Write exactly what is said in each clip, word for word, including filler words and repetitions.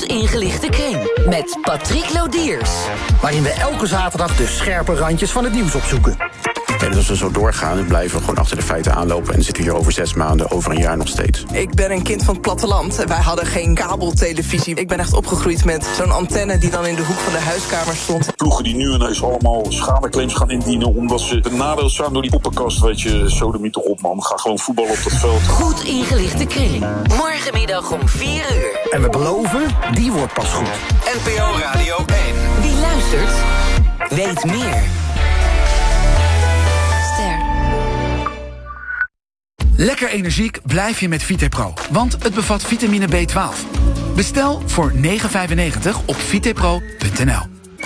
ingelichte kring met Patrick Lodiers. Waarin we elke zaterdag de scherpe randjes van het nieuws opzoeken. En als we zo doorgaan, dan blijven we gewoon achter de feiten aanlopen. En zitten we hier over zes maanden, over een jaar nog steeds. Ik ben een kind van het platteland. Wij hadden geen kabeltelevisie. Ik ben echt opgegroeid met zo'n antenne die dan in de hoek van de huiskamer stond. Ploegen die nu ineens allemaal schadeclaims gaan indienen omdat ze benadeeld zijn door die poppenkast. Weet je, sodemiet erop, man. Ga gewoon voetballen op dat veld. Goed ingelichte kring. Morgenmiddag om vier uur. En we beloven, die wordt pas goed. N P O Radio één. Wie luistert, weet meer. Lekker energiek blijf je met Vitepro, want het bevat vitamine B twaalf. Bestel voor negen vijfennegentig op vitepro punt n l.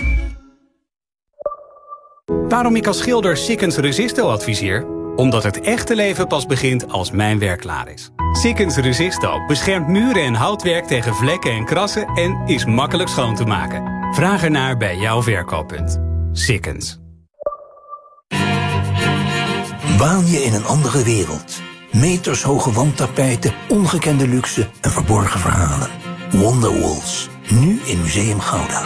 Waarom ik als schilder Sikkens Resisto adviseer? Omdat het echte leven pas begint als mijn werk klaar is. Sikkens Resisto beschermt muren en houtwerk tegen vlekken en krassen en is makkelijk schoon te maken. Vraag ernaar bij jouw verkooppunt. Sikkens. Baan je in een andere wereld. Metershoge wandtapijten, ongekende luxe en verborgen verhalen. Wonderwalls, nu in Museum Gouda.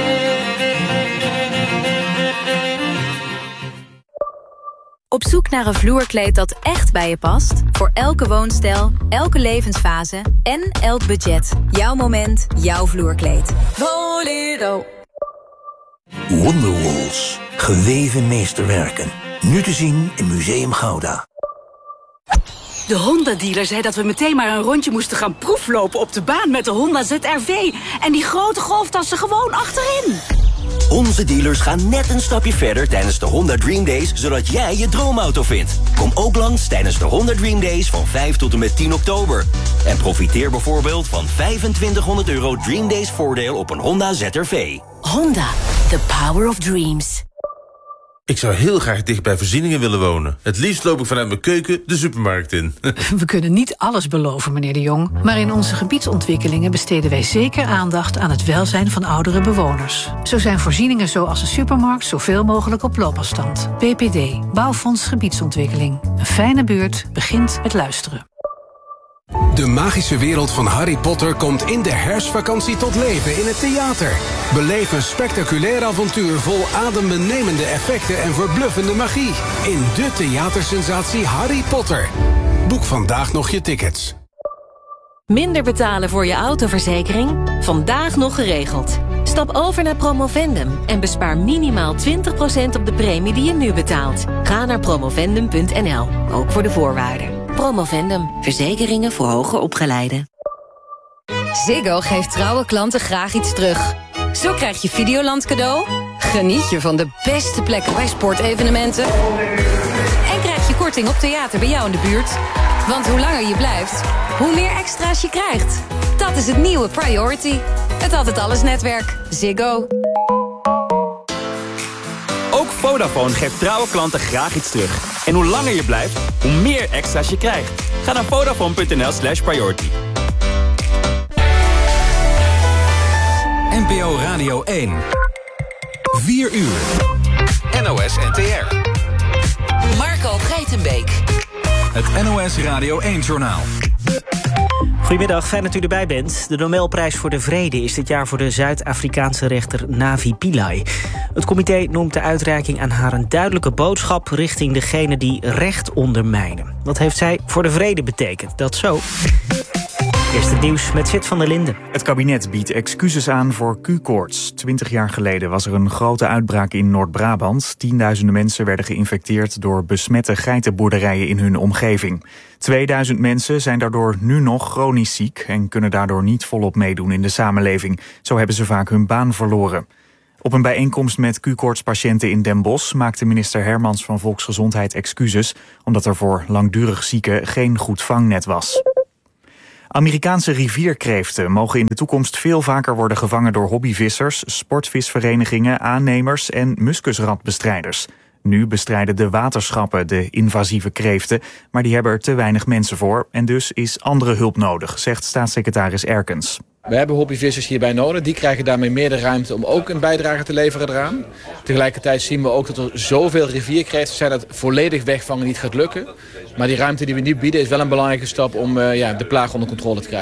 Op zoek naar een vloerkleed dat echt bij je past? Voor elke woonstijl, elke levensfase en elk budget. Jouw moment, jouw vloerkleed. Voledo. Wonderwalls, geweven meesterwerken. Nu te zien in Museum Gouda. De Honda-dealer zei dat we meteen maar een rondje moesten gaan proeflopen op de baan met de Honda Z R V. En die grote golftassen gewoon achterin. Onze dealers gaan net een stapje verder tijdens de Honda Dream Days, zodat jij je droomauto vindt. Kom ook langs tijdens de Honda Dream Days van vijf tot en met tien oktober. En profiteer bijvoorbeeld van vijfentwintighonderd euro Dream Days voordeel op een Honda Z R V. Honda, the power of dreams. Ik zou heel graag dicht bij voorzieningen willen wonen. Het liefst loop ik vanuit mijn keuken de supermarkt in. We kunnen niet alles beloven, meneer de Jong. Maar in onze gebiedsontwikkelingen besteden wij zeker aandacht aan het welzijn van oudere bewoners. Zo zijn voorzieningen zoals een supermarkt zoveel mogelijk op loopafstand. B P D, Bouwfonds Gebiedsontwikkeling. Een fijne buurt begint met luisteren. De magische wereld van Harry Potter komt in de herfstvakantie tot leven in het theater. Beleef een spectaculair avontuur vol adembenemende effecten en verbluffende magie. In de theatersensatie Harry Potter. Boek vandaag nog je tickets. Minder betalen voor je autoverzekering? Vandaag nog geregeld. Stap over naar Promovendum en bespaar minimaal twintig procent op de premie die je nu betaalt. Ga naar promovendum punt n l, ook voor de voorwaarden. Promovendum, verzekeringen voor hoger opgeleiden. Ziggo geeft trouwe klanten graag iets terug. Zo krijg je Videoland cadeau, geniet je van de beste plekken bij sportevenementen en krijg je korting op theater bij jou in de buurt. Want hoe langer je blijft, hoe meer extra's je krijgt. Dat is het nieuwe Priority. Het Altijd Alles netwerk. Ziggo. Ook Vodafone geeft trouwe klanten graag iets terug. En hoe langer je blijft, hoe meer extra's je krijgt. Ga naar vodafone punt n l slash priority. N P O Radio één. vier uur. N O S N T R. Marco Geitenbeek. Het N O S Radio één-journaal. Goedemiddag, fijn dat u erbij bent. De Nobelprijs voor de Vrede is dit jaar voor de Zuid-Afrikaanse rechter Navi Pillay. Het comité noemt de uitreiking aan haar een duidelijke boodschap richting degene die recht ondermijnen. Wat heeft zij voor de vrede betekend? Dat zo. Eerst het nieuws met Zit van der Linden. Het kabinet biedt excuses aan voor Q-koorts. Twintig jaar geleden was er een grote uitbraak in Noord-Brabant. Tienduizenden mensen werden geïnfecteerd door besmette geitenboerderijen in hun omgeving. Tweeduizend mensen zijn daardoor nu nog chronisch ziek en kunnen daardoor niet volop meedoen in de samenleving. Zo hebben ze vaak hun baan verloren. Op een bijeenkomst met Q-koortspatiënten in Den Bosch maakte minister Hermans van Volksgezondheid excuses, omdat er voor langdurig zieken geen goed vangnet was. Amerikaanse rivierkreeften mogen in de toekomst veel vaker worden gevangen door hobbyvissers, sportvisverenigingen, aannemers en muskusratbestrijders. Nu bestrijden de waterschappen de invasieve kreeften, maar die hebben er te weinig mensen voor en dus is andere hulp nodig, zegt staatssecretaris Erkens. We hebben hobbyvissers hierbij nodig. Die krijgen daarmee meer de ruimte om ook een bijdrage te leveren eraan. Tegelijkertijd zien we ook dat er zoveel rivierkreeften zijn dat volledig wegvangen niet gaat lukken. Maar die ruimte die we nu bieden is wel een belangrijke stap om uh, ja, de plaag onder controle te krijgen.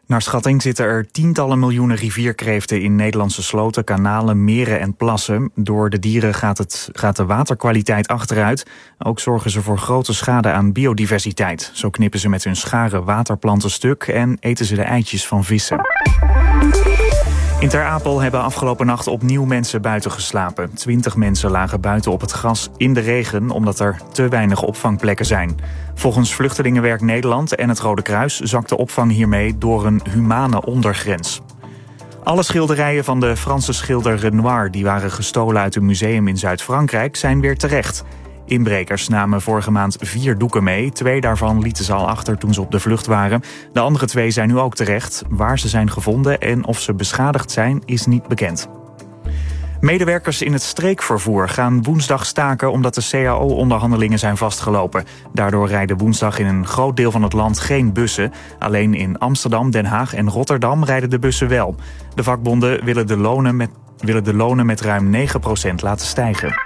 Naar schatting zitten er tientallen miljoenen rivierkreeften in Nederlandse sloten, kanalen, meren en plassen. Door de dieren gaat, het, gaat de waterkwaliteit achteruit. Ook zorgen ze voor grote schade aan biodiversiteit. Zo knippen ze met hun scharen waterplanten stuk en eten ze de eitjes van vissen. In Ter Apel hebben afgelopen nacht opnieuw mensen buiten geslapen. Twintig mensen lagen buiten op het gras in de regen omdat er te weinig opvangplekken zijn. Volgens Vluchtelingenwerk Nederland en het Rode Kruis zakt de opvang hiermee door een humane ondergrens. Alle schilderijen van de Franse schilder Renoir die waren gestolen uit een museum in Zuid-Frankrijk zijn weer terecht. Inbrekers namen vorige maand vier doeken mee. Twee daarvan lieten ze al achter toen ze op de vlucht waren. De andere twee zijn nu ook terecht. Waar ze zijn gevonden en of ze beschadigd zijn is niet bekend. Medewerkers in het streekvervoer gaan woensdag staken omdat de C A O-onderhandelingen zijn vastgelopen. Daardoor rijden woensdag in een groot deel van het land geen bussen. Alleen in Amsterdam, Den Haag en Rotterdam rijden de bussen wel. De vakbonden willen de lonen met, willen de lonen met ruim negen procent laten stijgen.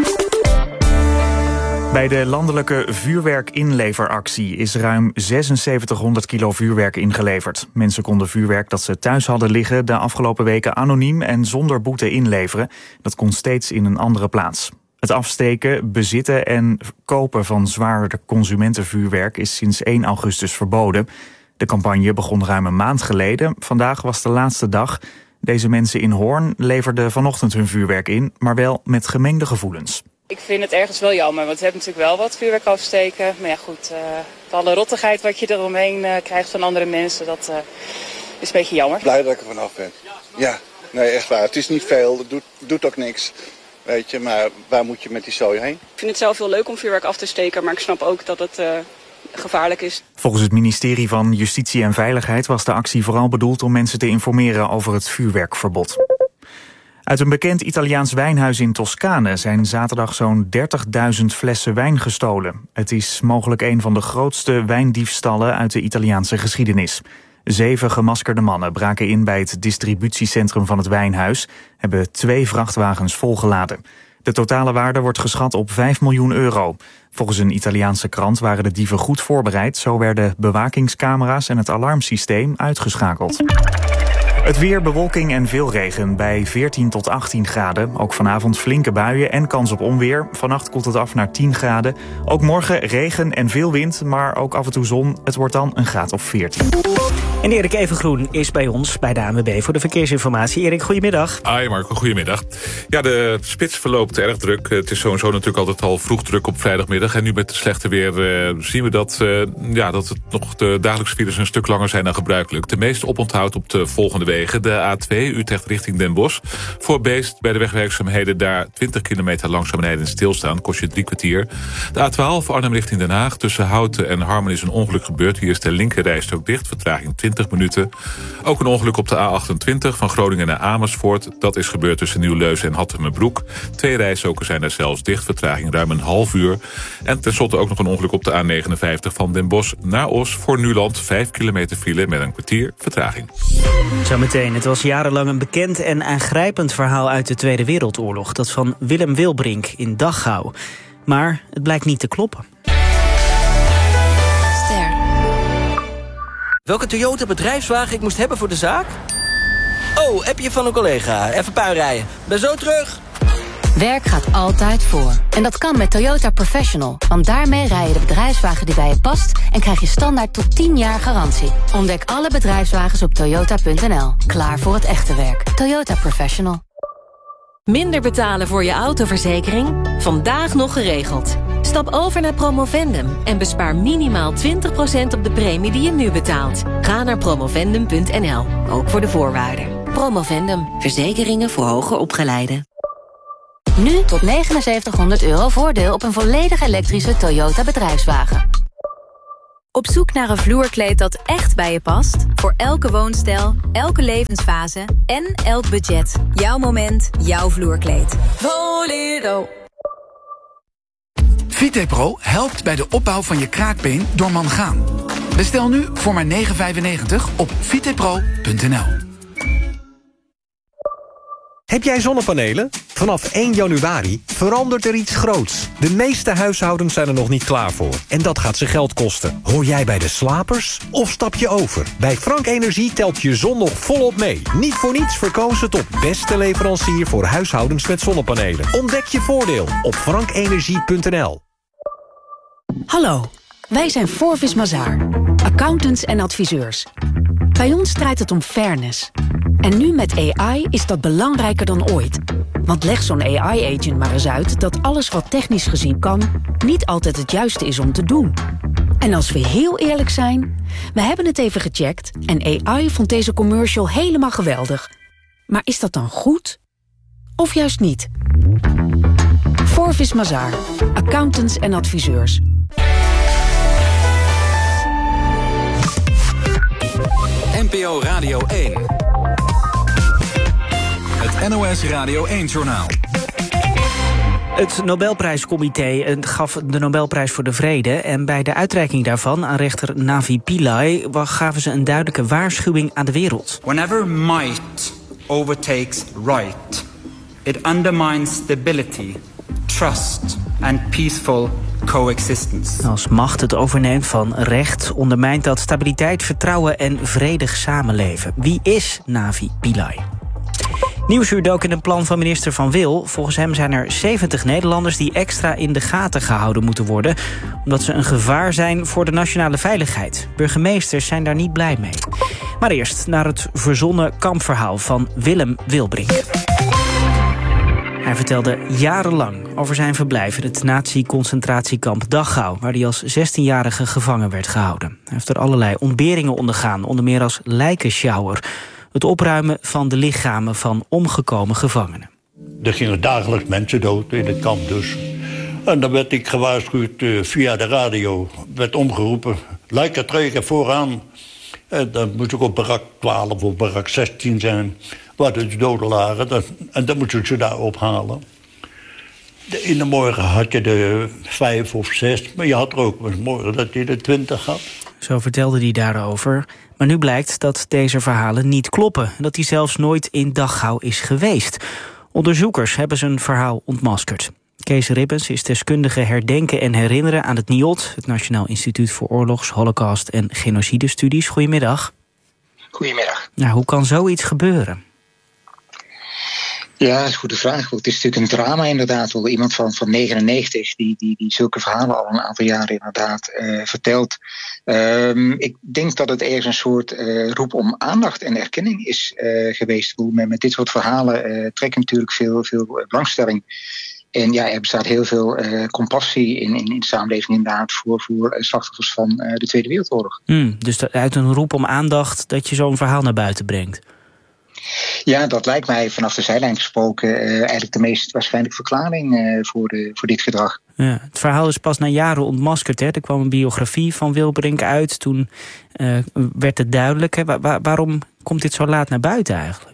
Bij de landelijke vuurwerkinleveractie is ruim zesenzeventighonderd kilo vuurwerk ingeleverd. Mensen konden vuurwerk dat ze thuis hadden liggen de afgelopen weken anoniem en zonder boete inleveren. Dat kon steeds in een andere plaats. Het afsteken, bezitten en kopen van zwaarder consumentenvuurwerk is sinds één augustus verboden. De campagne begon ruim een maand geleden. Vandaag was de laatste dag. Deze mensen in Hoorn leverden vanochtend hun vuurwerk in, maar wel met gemengde gevoelens. Ik vind het ergens wel jammer, want we hebben natuurlijk wel wat vuurwerk afsteken. Maar ja goed, uh, alle rottigheid wat je eromheen uh, krijgt van andere mensen, dat uh, is een beetje jammer. Blij dat ik er vanaf ben. Ja, nee echt waar. Het is niet veel, het doet, doet ook niks. Weet je, maar waar moet je met die zooi heen? Ik vind het zelf heel leuk om vuurwerk af te steken, maar ik snap ook dat het uh, gevaarlijk is. Volgens het ministerie van Justitie en Veiligheid was de actie vooral bedoeld om mensen te informeren over het vuurwerkverbod. Uit een bekend Italiaans wijnhuis in Toscane zijn zaterdag zo'n dertigduizend flessen wijn gestolen. Het is mogelijk een van de grootste wijndiefstallen uit de Italiaanse geschiedenis. Zeven gemaskerde mannen braken in bij het distributiecentrum van het wijnhuis, hebben twee vrachtwagens volgeladen. De totale waarde wordt geschat op vijf miljoen euro. Volgens een Italiaanse krant waren de dieven goed voorbereid. Zo werden bewakingscamera's en het alarmsysteem uitgeschakeld. Het weer, bewolking en veel regen bij veertien tot achttien graden. Ook vanavond flinke buien en kans op onweer. Vannacht koelt het af naar tien graden. Ook morgen regen en veel wind, maar ook af en toe zon. Het wordt dan een graad of veertien. En Erik Evengroen is bij ons bij de A N W B voor de verkeersinformatie. Erik, goedemiddag. Hi Marco, goedemiddag. Ja, de spits verloopt erg druk. Het is sowieso natuurlijk altijd al vroeg druk op vrijdagmiddag. En nu met het slechte weer uh, zien we dat, uh, ja, dat het nog de dagelijkse files een stuk langer zijn dan gebruikelijk. De meeste oponthoud op de volgende wegen. De A twee, Utrecht richting Den Bosch. Voor Beest bij de wegwerkzaamheden daar twintig kilometer langzaam rijden stilstaan. Kost je drie kwartier. De A twaalf, Arnhem richting Den Haag. Tussen Houten en Harmen is een ongeluk gebeurd. Hier is de linkerrijstrook dicht. Vertraging twintig minuten. Ook een ongeluk op de A achtentwintig van Groningen naar Amersfoort. Dat is gebeurd tussen Nieuw-Leusen en Hattemerbroek. Twee rijstroken zijn er zelfs dicht. Vertraging ruim een half uur. En tenslotte ook nog een ongeluk op de A negenenvijftig van Den Bosch naar Os. Voor Nuland vijf kilometer file met een kwartier vertraging. Zometeen, het was jarenlang een bekend en aangrijpend verhaal uit de Tweede Wereldoorlog. Dat van Willem Wilbrink in Dachau. Maar het blijkt niet te kloppen. Ster. Welke Toyota bedrijfswagen ik moest hebben voor de zaak? Oh, appje van een collega. Even puinrijden. Ben zo terug. Werk gaat altijd voor. En dat kan met Toyota Professional. Want daarmee rij je de bedrijfswagen die bij je past en krijg je standaard tot tien jaar garantie. Ontdek alle bedrijfswagens op toyota punt n l. Klaar voor het echte werk. Toyota Professional. Minder betalen voor je autoverzekering? Vandaag nog geregeld. Stap over naar Promovendum en bespaar minimaal twintig procent op de premie die je nu betaalt. Ga naar promovendum punt n l, ook voor de voorwaarden. Promovendum, verzekeringen voor hoger opgeleiden. Nu tot negenenzeventighonderd euro voordeel op een volledig elektrische Toyota bedrijfswagen. Op zoek naar een vloerkleed dat echt bij je past? Voor elke woonstijl, elke levensfase en elk budget. Jouw moment, jouw vloerkleed. Voledo. Vitepro helpt bij de opbouw van je kraakbeen door mangaan. Bestel nu voor maar negen vijfennegentig op vitepro punt n l. Heb jij zonnepanelen? Vanaf één januari verandert er iets groots. De meeste huishoudens zijn er nog niet klaar voor. En dat gaat ze geld kosten. Hoor jij bij de slapers of stap je over? Bij Frank Energie telt je zon nog volop mee. Niet voor niets verkozen tot beste leverancier voor huishoudens met zonnepanelen. Ontdek je voordeel op frankenergie punt n l. Hallo, wij zijn Forvis Mazars, accountants en adviseurs. Bij ons draait het om fairness. En nu met A I is dat belangrijker dan ooit. Want leg zo'n A I-agent maar eens uit dat alles wat technisch gezien kan niet altijd het juiste is om te doen. En als we heel eerlijk zijn, we hebben het even gecheckt en A I vond deze commercial helemaal geweldig. Maar is dat dan goed? Of juist niet? Forvis Mazars, accountants en adviseurs. N P O Radio één. Het N O S Radio één-journaal. Het Nobelprijscomité gaf de Nobelprijs voor de Vrede. En bij de uitreiking daarvan aan rechter Navi Pillay gaven ze een duidelijke waarschuwing aan de wereld. Whenever might overtakes right, it undermines stability, trust and peaceful coexistence. Als macht het overneemt van recht ondermijnt dat stabiliteit, vertrouwen en vredig samenleven. Wie is Navi Pillay? Nieuwsuur dook in een plan van minister Van Wil. Volgens hem zijn er zeventig Nederlanders die extra in de gaten gehouden moeten worden, omdat ze een gevaar zijn voor de nationale veiligheid. Burgemeesters zijn daar niet blij mee. Maar eerst naar het verzonnen kampverhaal van Willem Wilbrink. Hij vertelde jarenlang over zijn verblijf in het nazi-concentratiekamp Dachau, waar hij als zestienjarige gevangen werd gehouden. Hij heeft er allerlei ontberingen ondergaan, onder meer als lijkensjouwer. Het opruimen van de lichamen van omgekomen gevangenen. Er gingen dagelijks mensen dood in het kamp dus. En dan werd ik gewaarschuwd uh, via de radio, werd omgeroepen, lijkentreger vooraan. En dan moest ik op barak twaalf of barak zestien zijn, waar de doden lagen. Dat, en dan moest ik ze daar ophalen. De, in de morgen had je de vijf of zes, maar je had er ook eens morgen dat je de twintig had. Zo vertelde hij daarover. Maar nu blijkt dat deze verhalen niet kloppen. En dat hij zelfs nooit in Dachau is geweest. Onderzoekers hebben zijn verhaal ontmaskerd. Kees Ribbens is deskundige herdenken en herinneren aan het N I O D... het Nationaal Instituut voor Oorlogs, Holocaust en Genocidestudies. Goedemiddag. Goedemiddag. Nou, hoe kan zoiets gebeuren? Ja, dat is een goede vraag. Het is natuurlijk een drama inderdaad. Iemand van, van negenennegentig die, die, die zulke verhalen al een aantal jaren inderdaad uh, vertelt. Um, ik denk dat het ergens een soort uh, roep om aandacht en erkenning is uh, geweest. Met, met dit soort verhalen uh, trekken natuurlijk veel, veel belangstelling. En ja, er bestaat heel veel uh, compassie in, in, in de samenleving inderdaad voor, voor slachtoffers van uh, de Tweede Wereldoorlog. Hmm, dus uit een roep om aandacht dat je zo'n verhaal naar buiten brengt. Ja, dat lijkt mij vanaf de zijlijn gesproken uh, eigenlijk de meest waarschijnlijke verklaring uh, voor, de, voor dit gedrag. Ja, het verhaal is pas na jaren ontmaskerd. Hè. Er kwam een biografie van Wilbrink uit. Toen uh, werd het duidelijk. Hè. Wa- wa- waarom komt dit zo laat naar buiten eigenlijk?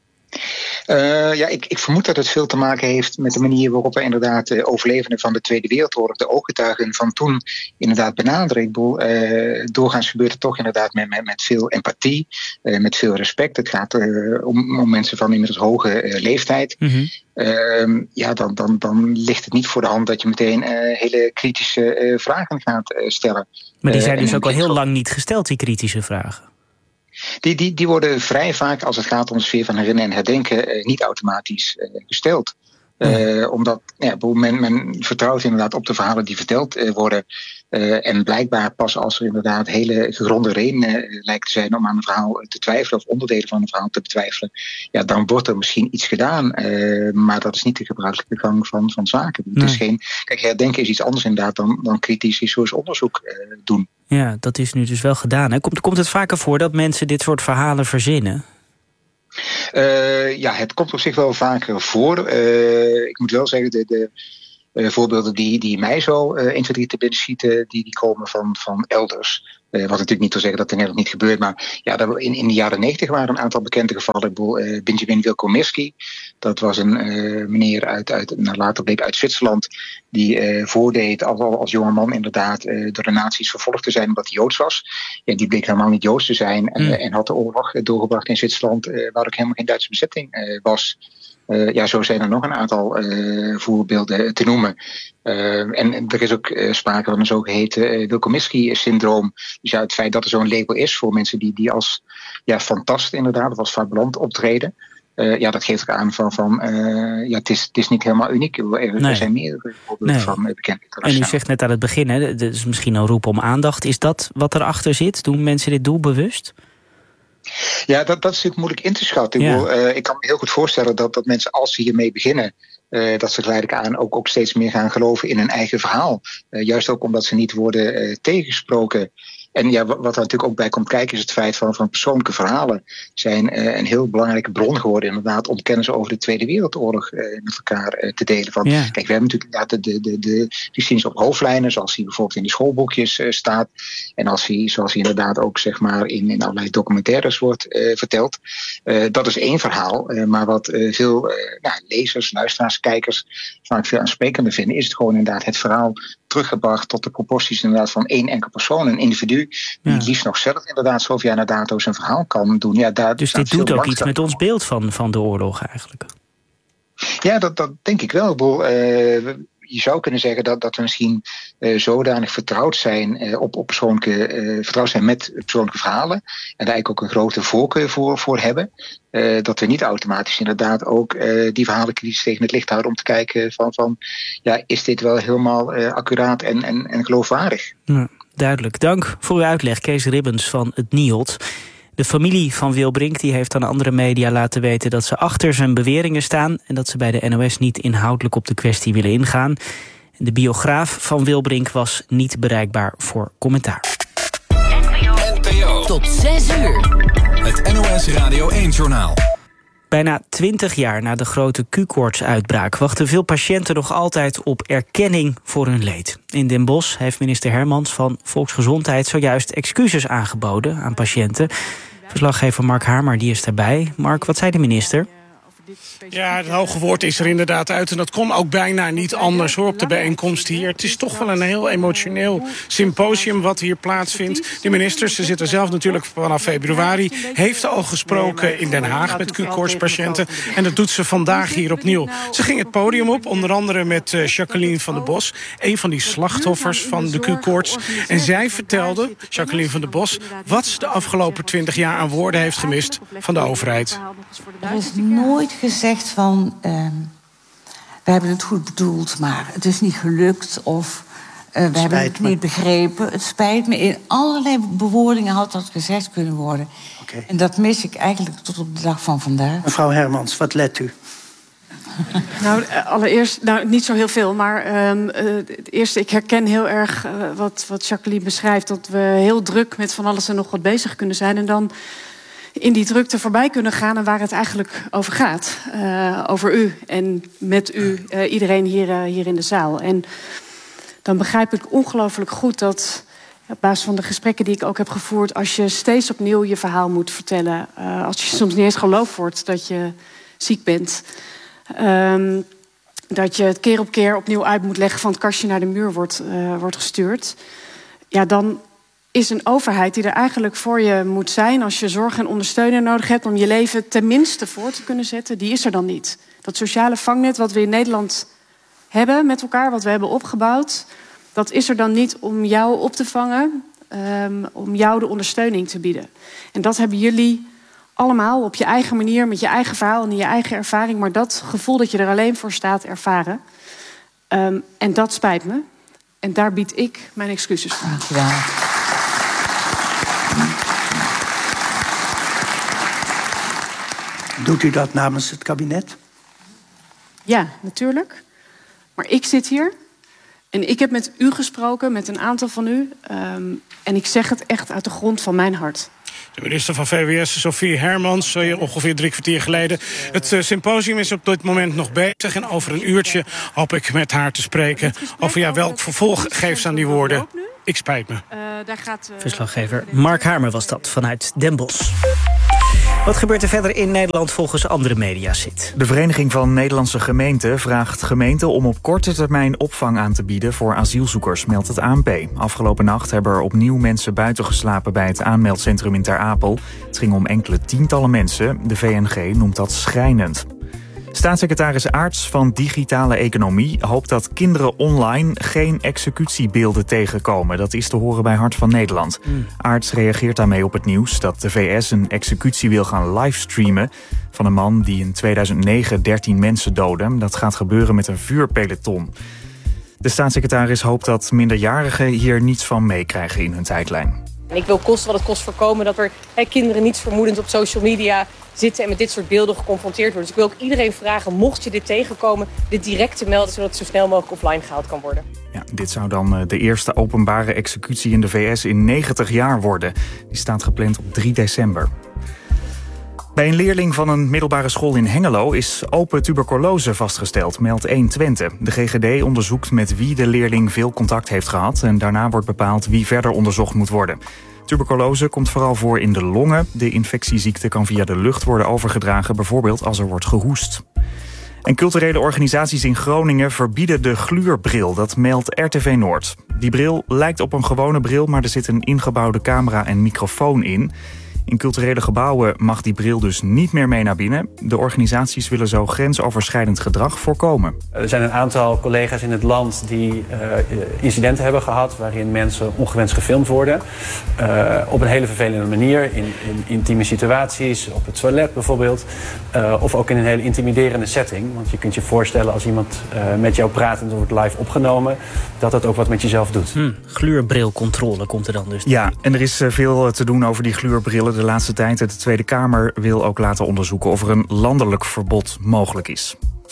Uh, ja, ik, ik vermoed dat het veel te maken heeft met de manier waarop we inderdaad de overlevenden van de Tweede Wereldoorlog, de ooggetuigen van toen, inderdaad benaderen. Ik bedoel, uh, doorgaans gebeurt het toch inderdaad met, met, met veel empathie, uh, met veel respect. Het gaat uh, om, om mensen van inmiddels hoge uh, leeftijd. Mm-hmm. Uh, ja, dan, dan, dan ligt het niet voor de hand dat je meteen uh, hele kritische uh, vragen gaat uh, stellen. Maar die zijn uh, dus ook al heel zo... lang niet gesteld, die kritische vragen. Die, die, die worden vrij vaak, als het gaat om de sfeer van herinneren en herdenken, uh, niet automatisch uh, gesteld. Uh, omdat ja, men, men vertrouwt inderdaad op de verhalen die verteld uh, worden. Uh, en blijkbaar pas als er inderdaad hele gegronde redenen uh, lijkt te zijn om aan een verhaal te twijfelen of onderdelen van een verhaal te betwijfelen, ja, dan wordt er misschien iets gedaan. Uh, maar dat is niet de gebruikelijke gang van, van zaken. Nee. Het is geen, kijk, herdenken is iets anders inderdaad dan, dan kritisch historisch onderzoek uh, doen. Ja, dat is nu dus wel gedaan. Hè? Komt, komt het vaker voor dat mensen dit soort verhalen verzinnen? Uh, ja, het komt op zich wel vaker voor. Uh, ik moet wel zeggen, de, de uh, voorbeelden die, die mij zo uh, één, twee, drie te binnen schieten, die, die komen van, van elders. Uh, wat natuurlijk niet wil zeggen dat er Nederland niet gebeurt, maar ja, in, in de jaren negentig waren een aantal bekende gevallen. Ik bedoel, uh, Benjamin Wilkomirski, dat was een uh, meneer uit, uit, nou, later bleek uit Zwitserland, die uh, voordeed als, als jonge man inderdaad uh, door de nazi's vervolgd te zijn omdat hij Joods was. Ja, die bleek helemaal niet Joods te zijn en, mm. uh, en had de oorlog doorgebracht in Zwitserland, uh, waar ook helemaal geen Duitse bezetting uh, was. Uh, ja, zo zijn er nog een aantal uh, voorbeelden te noemen. Uh, en, en er is ook uh, sprake van een zogeheten uh, Wilkomirsky-syndroom. Dus ja, het feit dat er zo'n label is voor mensen die, die als ja, fantast inderdaad, of als fabulant optreden. Uh, ja, dat geeft ook aan van, van uh, ja, het is, het is niet helemaal uniek. Er, nee. er zijn meerdere voorbeelden nee. van uh, bekend En u zegt net aan het begin, hè, dat is misschien een roep om aandacht. Is dat wat erachter zit? Doen mensen dit doelbewust? Ja, dat, dat is natuurlijk moeilijk in te schatten. Ja. Ik, bedoel, uh, ik kan me heel goed voorstellen dat, dat mensen, als ze hiermee beginnen, Uh, dat ze geleidelijk aan ook, ook steeds meer gaan geloven in hun eigen verhaal. Uh, juist ook omdat ze niet worden uh, tegengesproken. En ja, wat er natuurlijk ook bij komt kijken is het feit van, van persoonlijke verhalen zijn uh, een heel belangrijke bron geworden inderdaad om kennis over de Tweede Wereldoorlog uh, met elkaar uh, te delen. Van, ja. Kijk, we hebben natuurlijk inderdaad de, de, de, de geschiedenis op hoofdlijnen, zoals die bijvoorbeeld in die schoolboekjes uh, staat. En als die, zoals die inderdaad ook zeg maar in, in allerlei documentaires wordt uh, verteld. Uh, dat is één verhaal, uh, maar wat uh, veel uh, nou, lezers, luisteraars, kijkers vaak veel aansprekender vinden, is het gewoon inderdaad het verhaal teruggebracht tot de proporties inderdaad van één enkel persoon, een individu, die het liefst nog zelf inderdaad zoveel jaar na dato zijn verhaal kan doen. Ja, daar dus dit doet ook iets met ons beeld van, van de oorlog eigenlijk? Ja, dat, dat denk ik wel. Ik bedoel, uh, je zou kunnen zeggen dat, dat we misschien uh, zodanig vertrouwd zijn uh, op, op persoonlijke, uh, vertrouwd zijn met persoonlijke verhalen en daar eigenlijk ook een grote voorkeur voor, voor hebben. Uh, dat we niet automatisch inderdaad ook uh, die verhalen kritisch tegen het licht houden om te kijken van, van ja, is dit wel helemaal uh, accuraat en, en, en geloofwaardig? Ja, duidelijk. Dank voor uw uitleg, Kees Ribbens van het N I O D. De familie van Wilbrink die heeft aan andere media laten weten dat ze achter zijn beweringen staan en dat ze bij de N O S niet inhoudelijk op de kwestie willen ingaan. De biograaf van Wilbrink was niet bereikbaar voor commentaar. N P O. Tot zes uur. Het N O S Radio één-journaal. Bijna twintig jaar na de grote Q-koortsuitbraak wachten veel patiënten nog altijd op erkenning voor hun leed. In Den Bosch heeft minister Hermans van Volksgezondheid zojuist excuses aangeboden aan patiënten. Verslaggever Mark Hamer die is daarbij. Mark, wat zei de minister? Ja, het hoge woord is er inderdaad uit. En dat kon ook bijna niet anders hoor, op de bijeenkomst hier. Het is toch wel een heel emotioneel symposium wat hier plaatsvindt. De minister, ze zit er zelf natuurlijk vanaf februari, heeft al gesproken in Den Haag met Q-koortspatiënten. En dat doet ze vandaag hier opnieuw. Ze ging het podium op, onder andere met uh, Jacqueline van der Bos, een van die slachtoffers van de Q-koorts. En zij vertelde, Jacqueline van der Bos, wat ze de afgelopen twintig jaar aan woorden heeft gemist van de overheid. Er is nooit gezegd van uh, we hebben het goed bedoeld, maar het is niet gelukt of uh, we hebben het niet begrepen. Het spijt me. In allerlei bewoordingen had dat gezegd kunnen worden. Okay. En dat mis ik eigenlijk tot op de dag van vandaag. Mevrouw Hermans, wat let u? Nou, allereerst, nou, niet zo heel veel, maar um, uh, het eerste, ik herken heel erg uh, wat, wat Jacqueline beschrijft, dat we heel druk met van alles en nog wat bezig kunnen zijn en dan in die drukte voorbij kunnen gaan en waar het eigenlijk over gaat. Uh, over u en met u, uh, iedereen hier, uh, hier in de zaal. En dan begrijp ik ongelooflijk goed dat, op basis van de gesprekken die ik ook heb gevoerd, als je steeds opnieuw je verhaal moet vertellen, uh, als je soms niet eens geloofd wordt dat je ziek bent, um, dat je het keer op keer opnieuw uit moet leggen van het kastje naar de muur wordt, uh, wordt gestuurd, ja, dan is een overheid die er eigenlijk voor je moet zijn als je zorg en ondersteuning nodig hebt om je leven tenminste voor te kunnen zetten, die is er dan niet. Dat sociale vangnet wat we in Nederland hebben met elkaar, wat we hebben opgebouwd, dat is er dan niet om jou op te vangen, um, om jou de ondersteuning te bieden. En dat hebben jullie allemaal op je eigen manier, met je eigen verhaal en in je eigen ervaring, maar dat gevoel dat je er alleen voor staat ervaren. Um, en dat spijt me. En daar bied ik mijn excuses voor. Dankjewel. Doet u dat namens het kabinet? Ja, natuurlijk. Maar ik zit hier en ik heb met u gesproken, met een aantal van u. Um, en ik zeg het echt uit de grond van mijn hart. De minister van V W S, Sophie Hermans, ongeveer drie kwartier geleden. Het uh, symposium is op dit moment nog bezig. En over een uurtje hoop ik met haar te spreken over ja, welk vervolg geeft ze aan die woorden. Ik spijt me. Uh, daar gaat, uh, Verslaggever Mark Hamer was dat vanuit Den Bosch. Wat gebeurt er verder in Nederland volgens andere media's? De Vereniging van Nederlandse Gemeenten vraagt gemeenten om op korte termijn opvang aan te bieden voor asielzoekers, meldt het A N P. Afgelopen nacht hebben er opnieuw mensen buiten geslapen bij het aanmeldcentrum in Ter Apel. Het ging om enkele tientallen mensen. De V N G noemt dat schrijnend. Staatssecretaris Aerts van Digitale Economie hoopt dat kinderen online geen executiebeelden tegenkomen. Dat is te horen bij Hart van Nederland. Mm. Aerts reageert daarmee op het nieuws dat de V S een executie wil gaan livestreamen van een man die in tweeduizend negen dertien mensen doodde. Dat gaat gebeuren met een vuurpeloton. De staatssecretaris hoopt dat minderjarigen hier niets van meekrijgen in hun tijdlijn. En ik wil kosten wat het kost voorkomen dat er hè, kinderen niets vermoedend op social media zitten en met dit soort beelden geconfronteerd worden. Dus ik wil ook iedereen vragen, mocht je dit tegenkomen, dit direct te melden, zodat het zo snel mogelijk offline gehaald kan worden. Ja, dit zou dan de eerste openbare executie in de V S in negentig jaar worden. Die staat gepland op drie december. Bij een leerling van een middelbare school in Hengelo is open tuberculose vastgesteld, meldt één Twente. De G G D onderzoekt met wie de leerling veel contact heeft gehad en daarna wordt bepaald wie verder onderzocht moet worden. Tuberculose komt vooral voor in de longen. De infectieziekte kan via de lucht worden overgedragen, bijvoorbeeld als er wordt gehoest. En culturele organisaties in Groningen verbieden de gluurbril, dat meldt R T V Noord. Die bril lijkt op een gewone bril, maar er zit een ingebouwde camera en microfoon in. In culturele gebouwen mag die bril dus niet meer mee naar binnen. De organisaties willen zo grensoverschrijdend gedrag voorkomen. Er zijn een aantal collega's in het land die uh, incidenten hebben gehad waarin mensen ongewenst gefilmd worden. Uh, op een hele vervelende manier, in, in intieme situaties, op het toilet bijvoorbeeld. Uh, of ook in een hele intimiderende setting. Want je kunt je voorstellen als iemand uh, met jou praat en er wordt live opgenomen, dat dat ook wat met jezelf doet. Hm, gluurbrilcontrole komt er dan dus. Ja, en er is veel te doen over die gluurbrillen de laatste tijd. De Tweede Kamer wil ook laten onderzoeken of er een landelijk verbod mogelijk is.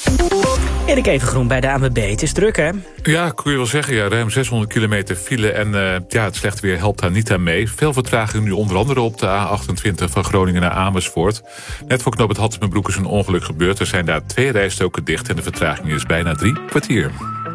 Erik Evengroen bij de A N W B. Het is druk, hè? Ja, kun je wel zeggen. Ja, ruim zeshonderd kilometer file. En uh, ja, het slechte weer helpt daar niet aan mee. Veel vertraging nu onder andere op de A achtentwintig van Groningen naar Amersfoort. Net voor knoop het Hattemerbroek is een ongeluk gebeurd. Er zijn daar twee rijstroken dicht en de vertraging is bijna drie kwartier.